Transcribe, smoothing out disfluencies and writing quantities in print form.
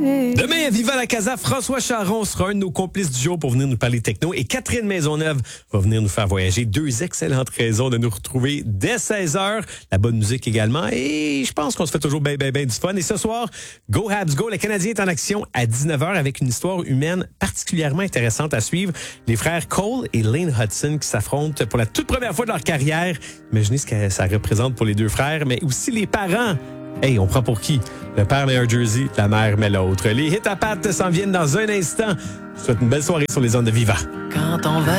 Demain, à Viva la Casa, François Charon sera un de nos complices du jour pour venir nous parler techno et Catherine Maisonneuve va venir nous faire voyager. Deux excellentes raisons de nous retrouver dès 16h. La bonne musique également et je pense qu'on se fait toujours bien du fun. Et ce soir, Go Habs Go, le Canadien est en action à 19h avec une histoire humaine particulièrement intéressante à suivre. Les frères Cole et Lane Hudson qui s'affrontent pour la toute première fois de leur carrière. Imaginez ce que ça représente pour les deux frères, mais aussi les parents. Hey, on prend pour qui? Le père met un jersey, la mère met l'autre. Les hits à pattes s'en viennent dans un instant. Je vous souhaite une belle soirée sur les ondes de Viva. Quand on va